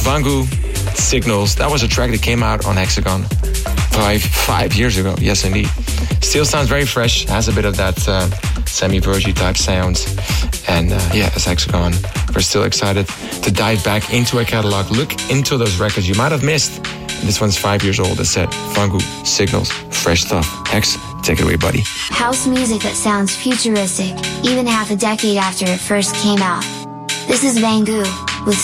Vangu, Signals. That was a track that came out on Hexagon five years ago. Yes, indeed. Still sounds very fresh. Has a bit of that semi-vergy type sound. And as Hexagon, we're still excited to dive back into our catalog. Look into those records you might have missed. This one's 5 years old. As said, Vangu, Signals, fresh stuff. Hex, take it away, buddy. House music that sounds futuristic, even half a decade after it first came out. This is Vangu.